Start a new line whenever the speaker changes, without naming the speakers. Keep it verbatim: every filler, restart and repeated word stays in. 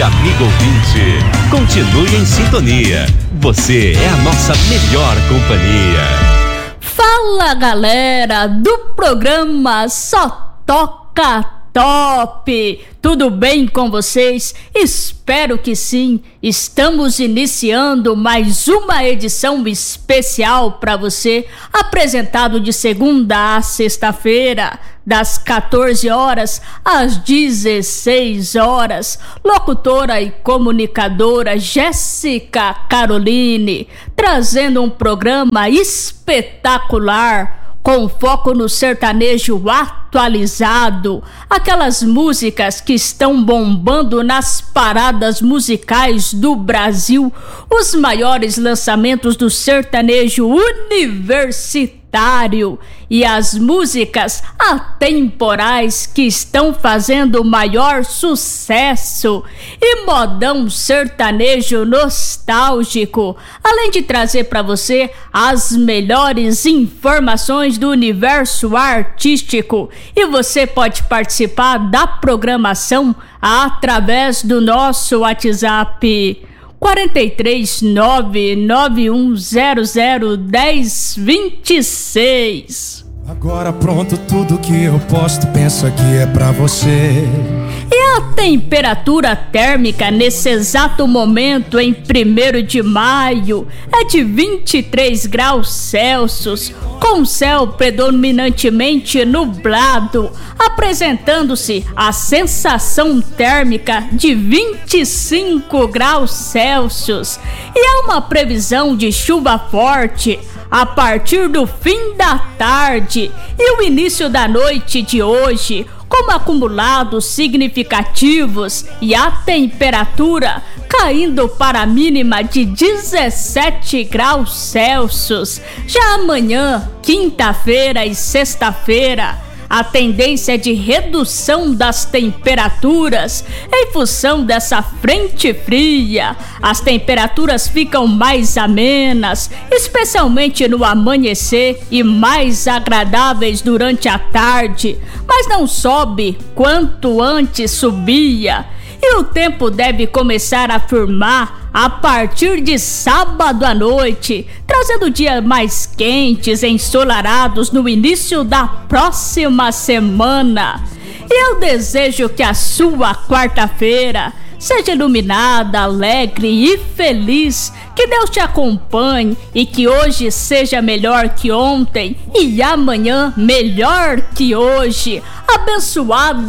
tarde, amigo ouvinte. Continue em sintonia. Você é a nossa melhor companhia.
Fala, galera do programa Só Toca Top. Tudo bem com vocês? Espero que sim. Estamos iniciando mais uma edição especial para você, apresentado de segunda a sexta-feira, das quatorze horas às dezesseis horas. Locutora e comunicadora Jéssica Caroline, trazendo um programa espetacular com foco no sertanejo atualizado, aquelas músicas que estão bombando nas paradas musicais do Brasil, os maiores lançamentos do sertanejo universitário e as músicas atemporais que estão fazendo maior sucesso, e modão sertanejo nostálgico, além de trazer para você as melhores informações do universo artístico. E você pode participar da programação através do nosso WhatsApp quatro três nove nove um zero zero um zero dois seis.
Agora pronto, tudo que eu posto, pensa que é pra você.
E a temperatura térmica nesse exato momento, em primeiro de maio, é de vinte e três graus Celsius, com céu predominantemente nublado, apresentando-se a sensação térmica de vinte e cinco graus Celsius. E há uma previsão de chuva forte a partir do fim da tarde e o início da noite de hoje, com acumulados significativos e a temperatura caindo para a mínima de dezessete graus Celsius. Já amanhã, quinta-feira e sexta-feira, a tendência é de redução das temperaturas em função dessa frente fria. As temperaturas ficam mais amenas, especialmente no amanhecer, e mais agradáveis durante a tarde, mas não sobe quanto antes subia. E o tempo deve começar a firmar a partir de sábado à noite, trazendo dias mais quentes e ensolarados no início da próxima semana. E eu desejo que a sua quarta-feira seja iluminada, alegre e feliz, que Deus te acompanhe e que hoje seja melhor que ontem e amanhã melhor que hoje. Abençoada